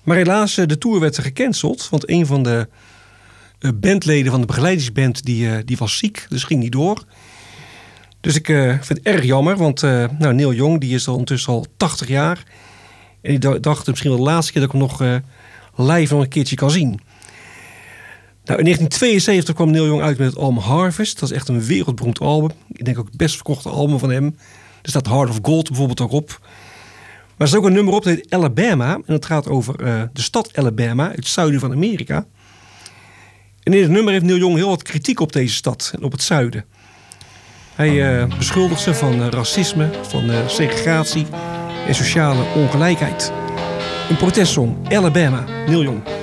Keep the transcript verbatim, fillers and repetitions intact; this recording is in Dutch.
Maar helaas, de tour werd gecanceld. Want een van de bandleden van de begeleidingsband die, die was ziek. Dus ging niet door. Dus ik uh, vind het erg jammer. Want uh, nou, Neil Young die is al ondertussen al tachtig jaar. En ik dacht misschien wel de laatste keer dat ik hem nog uh, live nog een keertje kan zien. Nou, in negentien tweeënzeventig kwam Neil Young uit met het album Harvest. Dat is echt een wereldberoemd album. Ik denk ook het best verkochte album van hem. Er staat Heart of Gold bijvoorbeeld ook op. Maar er is ook een nummer op, dat heet Alabama. En dat gaat over uh, de stad Alabama, het zuiden van Amerika. En in het nummer heeft Neil Young heel wat kritiek op deze stad en op het zuiden. Hij uh, beschuldigt ze van uh, racisme, van uh, segregatie en sociale ongelijkheid. Een protestsong, Alabama, Neil Young.